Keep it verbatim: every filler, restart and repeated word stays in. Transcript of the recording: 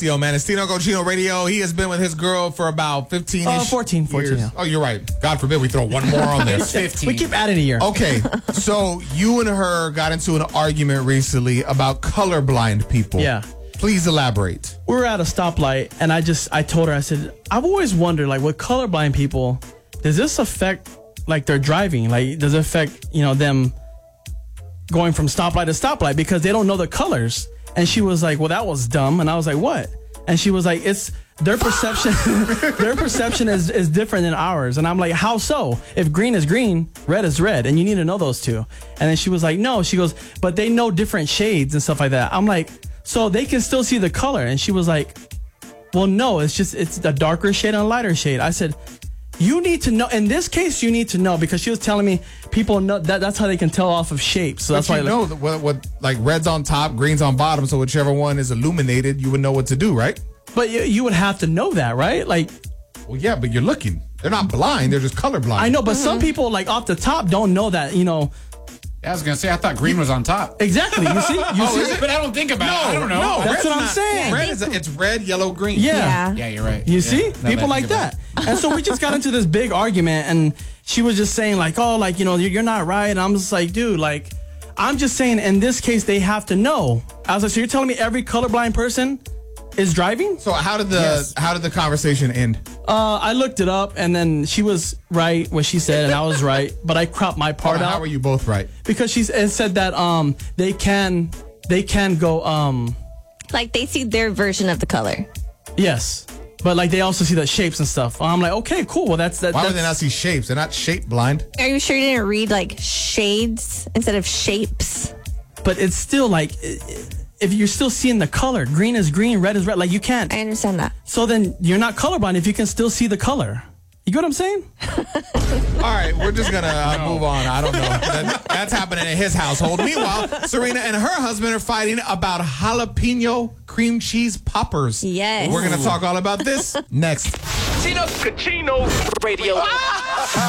Yo, man, it's Tino Cochino Radio. He has been with his girl for about fifteen Oh, fourteen, fourteen, years. yeah. Oh, you're right. God forbid we throw one more on there. fifteen. We keep adding a year. Okay, so you and her got into an argument recently about colorblind people. Yeah. Please elaborate. We were at a stoplight, and I just, I told her, I said, I've always wondered, like, with colorblind people, does this affect, like, their driving? Like, does it affect, you know, them going from stoplight to stoplight because they don't know the colors? And she was like, well, that was dumb. And I was like, what? And she was like, it's their perception. Their perception is, is different than ours. And I'm like, how so? If green is green, red is red. And you need to know those two. And then she was like, no, she goes, but they know different shades and stuff like that. I'm like, so they can still see the color. And she was like, well, no, it's just, it's a darker shade and a lighter shade. I said, you need to know. In this case, you need to know, because she was telling me people know that that's how they can tell off of shapes. So But that's why you I know that what, what like red's on top, green's on bottom. So whichever one is illuminated, you would know what to do, right? But you, you would have to know that, right? Like, Well, yeah, but you're looking. They're not blind. They're just colorblind. I know, but some people, like, off the top don't know that, you know. Yeah, I was gonna say I thought green was on top. Exactly. You see? You Oh, see? but I don't think about it. I don't know. No, That's red's what I'm not- saying. Red is it's red, yellow, green. Yeah. Yeah. Yeah, you're right. You Yeah. see? Now that I People think like about that. And so we just got into this big argument, and she was just saying, like, oh, like, you know, you're, you're not right. And I'm just like, dude, like, I'm just saying in this case, they have to know. I was like, so you're telling me every colorblind person is driving? So how did the Yes. how did the conversation end? Uh, I looked it up, and then she was right what she said, and I was right, but I cropped my part How out were you both right? because she s- said that um they can they can go um Like they see their version of the color. yes, but like they also see the shapes and stuff. I'm like, okay, cool. Well, that's that. Why that's, would they not see shapes? They're not shape blind. Are you sure you didn't read like shades instead of shapes? But it's still like, i- i- if you're still seeing the color, green is green, red is red. Like you can't. I understand that. So then you're not colorblind if you can still see the color. You get what I'm saying? All right, we're just gonna uh, move on. I don't know. That, that's happening in his household. Meanwhile, Serena and her husband are fighting about jalapeno cream cheese poppers. Yes. We're gonna talk all about this next. Tino Cochino Radio.